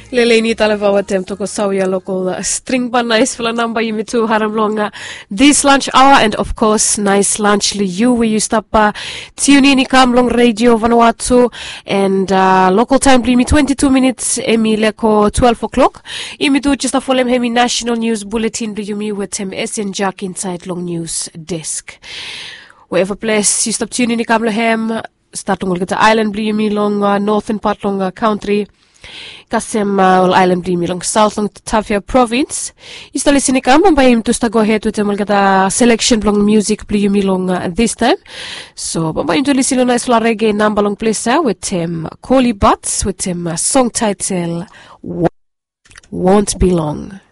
Leleni Taleva attempt to Sauya local string band nice for number you to Haramlonga this lunch hour and of course nice lunch you where you stop tune in Kamlong Radio Vanuatu and local time me 22 minutes Emilia ko 12 o'clock. Imidu just a follow hemi national news bulletin do you me with him SN Jack inside long news desk. Wherever place you stop tuning in Kamlohem starting with the island blue me long northern part long country. Kasem island blue me long south long Tafia province. You still listening come by him to go ahead with the selection long music blue me long this time. So by him to listen to nice reggae number long place with him Collie Butts with him song title Won't Be Long.